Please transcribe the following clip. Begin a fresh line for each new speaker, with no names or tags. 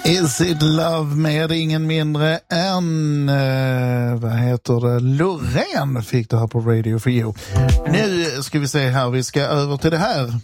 Is it love med ingen mindre än Loreen fick det här på Radio for You. Nu ska vi se här, vi ska över till det här.